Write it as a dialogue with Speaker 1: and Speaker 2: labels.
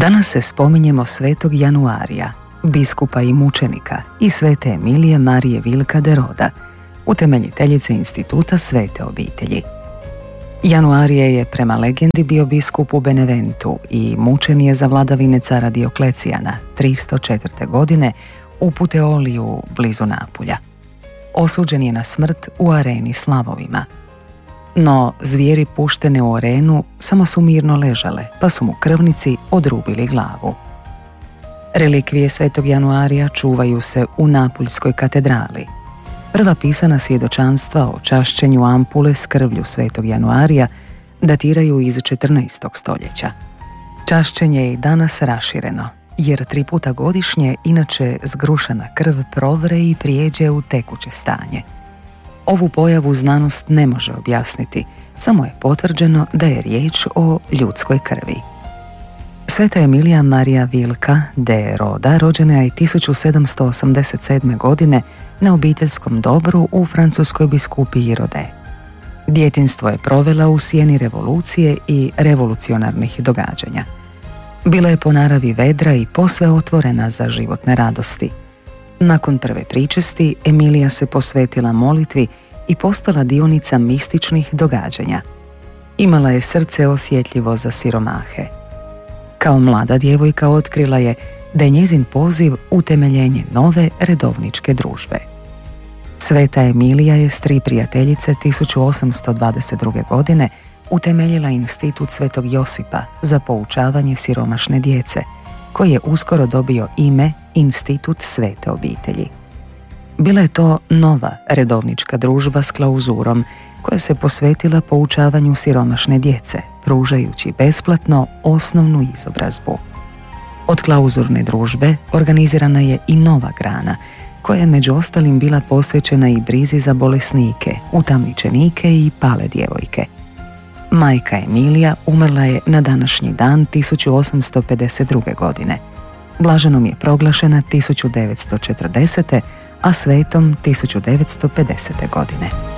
Speaker 1: Danas se spominjemo svetog Januarija, biskupa i mučenika, i svete Emilije Marije Vilka de Roda, utemeljiteljice instituta Svete obitelji. Januarije je prema legendi bio biskup u Beneventu i mučen je za vladavine cara Dioklecijana 304. godine u Puteoliju blizu Napulja. Osuđen je na smrt u areni s lavovima. No zvijeri puštene u arenu samo su mirno ležale, pa su mu krvnici odrubili glavu. Relikvije svetog Januarija čuvaju se u Napuljskoj katedrali. Prva pisana svjedočanstva o čašćenju ampule s krvlju svetog Januarija datiraju iz 14. stoljeća. Čašćenje je i danas rašireno, jer 3 puta godišnje inače zgrušana krv provre i prijeđe u tekuće stanje. Ovu pojavu znanost ne može objasniti, samo je potvrđeno da je riječ o ljudskoj krvi. Sveta Emilija Marija Vilka de Roda rođena je 1787. godine na obiteljskom dobru u francuskoj biskupiji Rodez. Djetinjstvo je provela u sjeni revolucije i revolucionarnih događanja. Bila je po naravi vedra i posve otvorena za životne radosti. Nakon prve pričesti, Emilija se posvetila molitvi i postala dionica mističnih događanja. Imala je srce osjetljivo za siromahe. Kao mlada djevojka otkrila je da je njezin poziv utemeljenje nove redovničke družbe. Sveta Emilija je s 3 prijateljice 1822. godine utemeljila institut Svetog Josipa za poučavanje siromašne djece, koji je uskoro dobio ime Institut Svete obitelji. Bila je to nova redovnička družba s klauzurom koja se posvetila poučavanju siromašne djece, pružajući besplatno osnovnu izobrazbu. Od klauzurne družbe organizirana je i nova grana, koja je među ostalim bila posvećena i brizi za bolesnike, utamničenike i pale djevojke. Majka Emilija umrla je na današnji dan 1852. godine. Blaženom je proglašena 1940. a svetom 1950. godine.